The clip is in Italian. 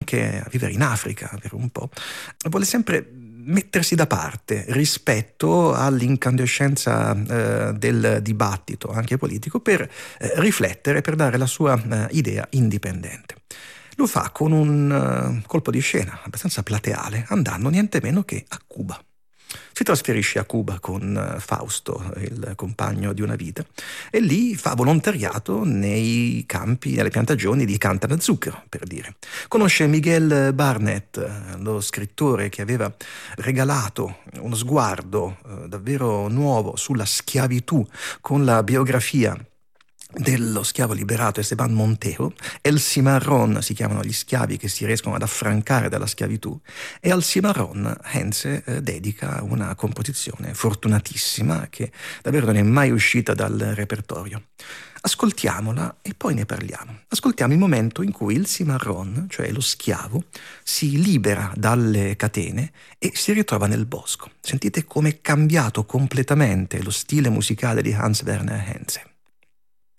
anche a vivere in Africa per un po', vuole sempre mettersi da parte rispetto all'incandescenza del dibattito anche politico per riflettere, per dare la sua idea indipendente. Lo fa con un colpo di scena abbastanza plateale, andando niente meno che a Cuba. Si trasferisce a Cuba con Fausto, il compagno di una vita, e lì fa volontariato nei campi, nelle piantagioni di cantazucchero, per dire. Conosce Miguel Barnett, lo scrittore che aveva regalato uno sguardo davvero nuovo sulla schiavitù con la biografia dello schiavo liberato Esteban Montejo. El Cimarrón si chiamano gli schiavi che si riescono ad affrancare dalla schiavitù, e al Cimarrón Heinze dedica una composizione fortunatissima che davvero non è mai uscita dal repertorio. Ascoltiamola e poi ne parliamo. Ascoltiamo il momento in cui il Cimarrón, cioè lo schiavo, si libera dalle catene e si ritrova nel bosco. Sentite come è cambiato completamente lo stile musicale di Hans Werner Henze.